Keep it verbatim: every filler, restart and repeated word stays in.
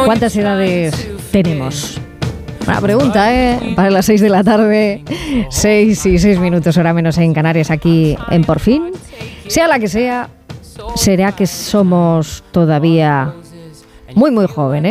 ¿Cuántas edades tenemos? Una pregunta, ¿eh? Para las seis de la tarde, seis y seis minutos, hora menos en Canarias, aquí en Por Fin. Sea la que sea, será que somos todavía muy, muy jóvenes.